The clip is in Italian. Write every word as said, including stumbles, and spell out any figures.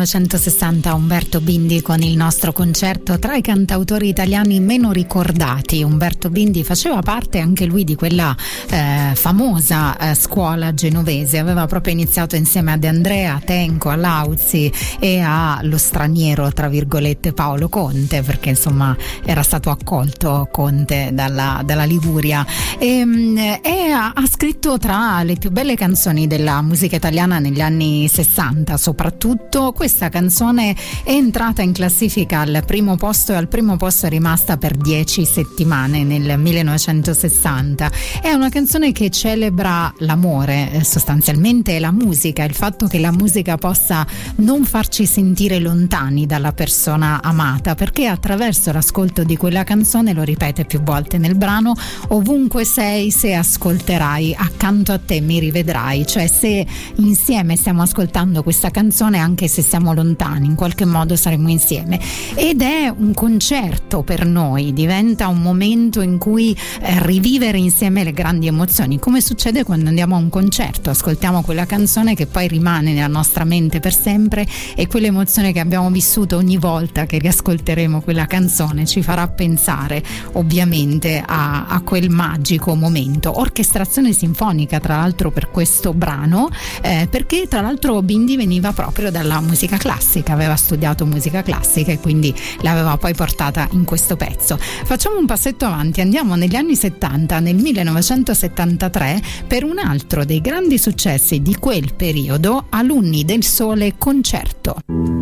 millenovecentosessanta Umberto Bindi con il nostro concerto tra i cantautori italiani meno ricordati. Umberto Bindi faceva parte anche lui di quella eh, famosa eh, scuola genovese, aveva proprio iniziato insieme a De Andrea, a Tenco, a Lauzi e allo straniero tra virgolette Paolo Conte, perché insomma era stato accolto Conte dalla, dalla Liguria e, e ha, ha scritto tra le più belle canzoni della musica italiana negli anni sessanta. Soprattutto questa canzone è entrata in classifica al primo posto e al primo posto è rimasta per dieci settimane nel millenovecentosessanta. È una canzone che celebra l'amore, sostanzialmente la musica, il fatto che la musica possa non farci sentire lontani dalla persona amata, perché attraverso l'ascolto di quella canzone, lo ripete più volte nel brano, ovunque sei, se ascolterai, accanto a te mi rivedrai, cioè se insieme stiamo ascoltando questa canzone, anche se siamo lontani, in qualche modo saremo insieme. Ed è un concerto per noi, diventa un momento in cui eh, rivivere insieme le grandi emozioni, come succede quando andiamo a un concerto, ascoltiamo quella canzone che poi rimane nella nostra mente per sempre, e quell'emozione che abbiamo vissuto ogni volta che riascolteremo quella canzone ci farà pensare ovviamente a, a quel magico momento. Orchestrazione sinfonica tra l'altro per questo brano, eh, perché tra l'altro Bindi veniva proprio dalla musica classica, aveva studiato musica classica e quindi l'aveva poi portata in questo pezzo. Facciamo un passetto avanti, andiamo negli anni settanta, nel millenovecentosettantatré, per un altro dei grandi successi di quel periodo, Alunni del Sole concerto.